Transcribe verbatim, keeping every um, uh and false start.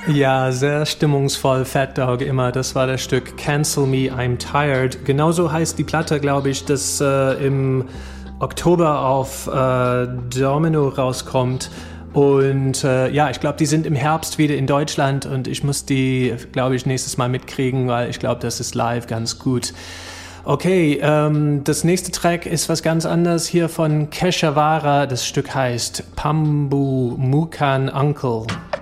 Ja, sehr stimmungsvoll, Fat Dog immer. Das war das Stück Cancel Me, I'm Tired. Genauso heißt die Platte, glaube ich, das äh, im Oktober auf äh, Domino rauskommt. Und äh, ja, ich glaube, die sind im Herbst wieder in Deutschland und ich muss die, glaube ich, nächstes Mal mitkriegen, weil ich glaube, das ist live ganz gut. Okay, ähm, das nächste Track ist was ganz anderes hier von Keshavara. Das Stück heißt Pambu Mukan Uncle.